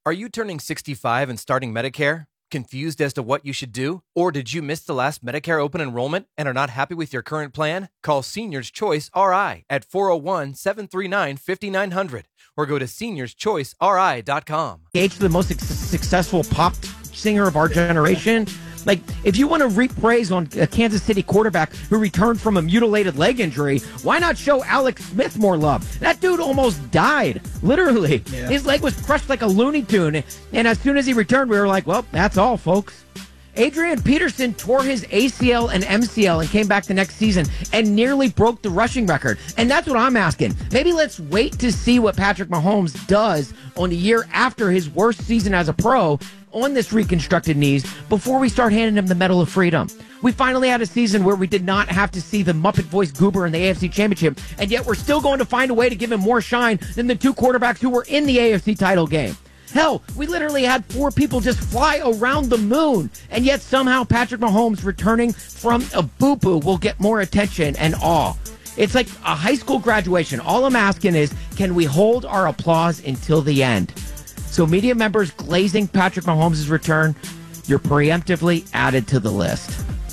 Are you turning 65 and starting Medicare? Confused as to what you should do? Or did you miss the last Medicare open enrollment and are not happy with your current plan? Call Seniors Choice RI at 401-739-5900 or go to seniorschoiceri.com. Gage, the most successful pop singer of our generation. Like, if you want to reap praise on a Kansas City quarterback who returned from a mutilated leg injury, why not show Alex Smith more love? That dude almost died, literally. Yeah. His leg was crushed like a Looney Tune, and as soon as he returned, we were like, well, that's all, folks. Adrian Peterson tore his ACL and MCL and came back the next season and nearly broke the rushing record. And that's what I'm asking. Maybe let's wait to see what Patrick Mahomes does on the year after his worst season as a pro on this reconstructed knees before we start handing him the Medal of Freedom. We finally had a season where we did not have to see the Muppet voice goober in the AFC Championship, and yet we're still going to find a way to give him more shine than the two quarterbacks who were in the AFC title game. Hell, we literally had 4 people just fly around the moon, and yet somehow Patrick Mahomes returning from a boo-boo will get more attention and awe. It's like a high school graduation. All I'm asking is, can we hold our applause until the end? So media members glazing Patrick Mahomes' return, you're preemptively added to the list.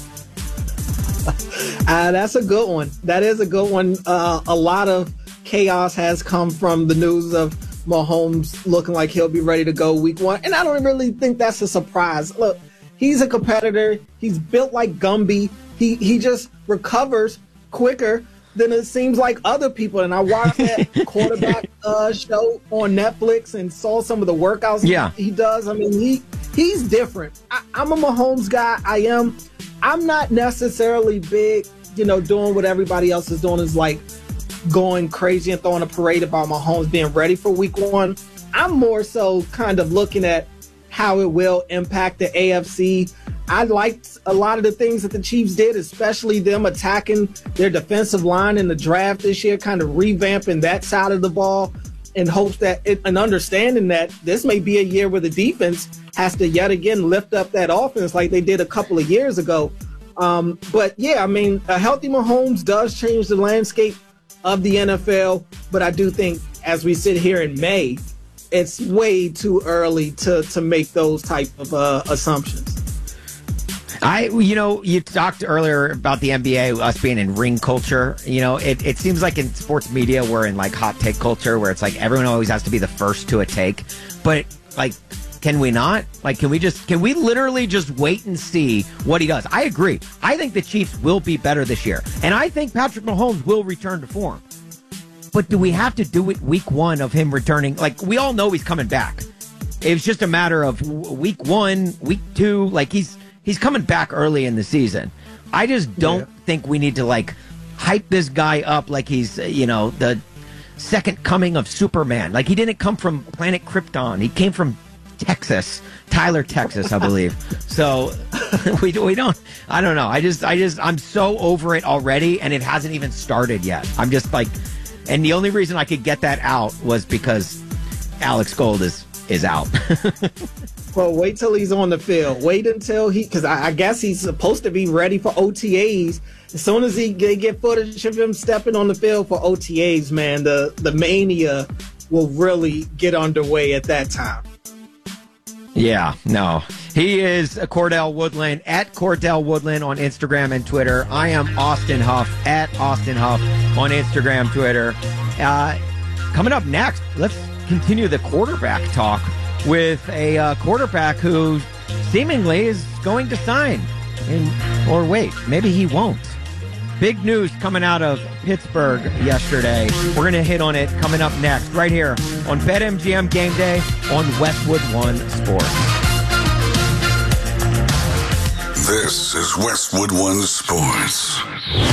That's a good one. That is a good one. A lot of chaos has come from the news of Mahomes looking like he'll be ready to go week 1. And I don't really think that's a surprise. Look, he's a competitor. He's built like Gumby. He just recovers quicker than it seems like other people. And I watched that quarterback show on Netflix and saw some of the workouts he does. I mean, he's different. I'm a Mahomes guy. I'm not necessarily big, doing what everybody else is doing is like going crazy and throwing a parade about Mahomes being ready for week 1. I'm more so kind of looking at how it will impact the AFC. I liked a lot of the things that the Chiefs did, especially them attacking their defensive line in the draft this year, kind of revamping that side of the ball in hopes that and understanding that this may be a year where the defense has to yet again lift up that offense like they did a couple of years ago. But yeah, I mean, a healthy Mahomes does change the landscape of the NFL, but I do think as we sit here in May, it's way too early to make those type of assumptions. You talked earlier about the NBA, us being in ring culture. It seems like in sports media, we're in like hot take culture where it's like everyone always has to be the first to a take. But like, can we not? Like, can we literally just wait and see what he does? I agree. I think the Chiefs will be better this year. And I think Patrick Mahomes will return to form. But do we have to do it week 1 of him returning? Like, we all know he's coming back. It's just a matter of week 1, week 2. Like, he's coming back early in the season. I just don't think we need to, like, hype this guy up like he's, the second coming of Superman. Like, he didn't come from planet Krypton. He came from Texas, Tyler, Texas, I believe. So we don't. I don't know. I'm so over it already, and it hasn't even started yet. I'm just like, and the only reason I could get that out was because Alex Gold is out. Well, wait till he's on the field. Wait until because I guess he's supposed to be ready for OTAs. As soon as they get footage of him stepping on the field for OTAs, man, the mania will really get underway at that time. Yeah, no. He is Cordell Woodland, at Cordell Woodland on Instagram and Twitter. I am Austin Huff, at Austin Huff on Instagram, Twitter. Coming up next, let's continue the quarterback talk with a quarterback who seemingly is going to sign. Or wait, maybe he won't. Big news coming out of Pittsburgh yesterday. We're going to hit on it coming up next, right here on BetMGM Game Day on Westwood One Sports. This is Westwood One Sports.